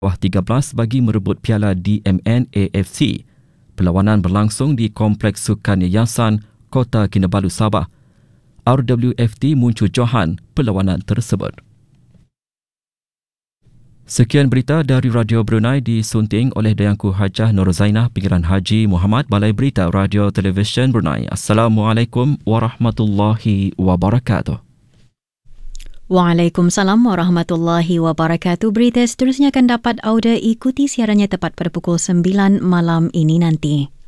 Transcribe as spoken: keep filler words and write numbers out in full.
Wah tiga belas bagi merebut piala D M N A F C. Perlawanan berlangsung di Kompleks Sukan Yayasan, Kota Kinabalu, Sabah. R W F T muncul Johan perlawanan tersebut. Sekian berita dari Radio Brunei disunting oleh Dayangku Hajah Nur Zainah Pinggiran Haji Muhammad, Balai Berita Radio Televisyen Brunei. Assalamualaikum warahmatullahi wabarakatuh. Waalaikumsalam warahmatullahi wabarakatuh. Berita seterusnya akan dapat anda ikuti siarannya tepat pada pukul sembilan malam ini nanti.